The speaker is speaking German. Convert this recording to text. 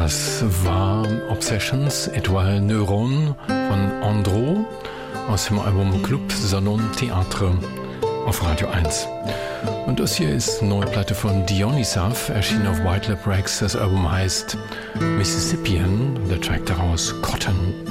Das war Obsessions, Etoile Neuron von Andro aus dem Album Club Salon Théâtre auf Radio 1. Und das hier ist eine neue Platte von Dionysav, erschienen auf White Lab Records. Das Album heißt Mississippian, der Track daraus Cotton.